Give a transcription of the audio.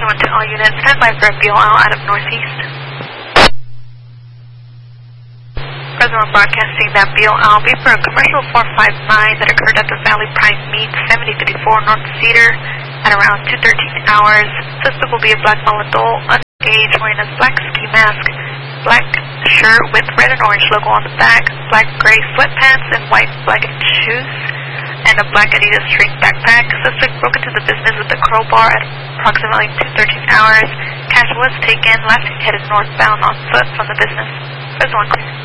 Present 1 to all units, stand by for a BOL out of Northeast. Present 1 broadcasting that BOL be for a commercial 459 that occurred at the Valley Prime Meat, 7054 North Cedar at around 2:13 hours. Suspect will be a black male adult, underage, wearing a black ski mask, black shirt with red and orange logo on the back, black gray sweatpants and white black shoes, and a black Adidas string backpack. Suspect broke into the business with a crowbar at approximately 2:13 hours. Cash was taken. Last seen headed northbound on foot from the business. Present 1 clear.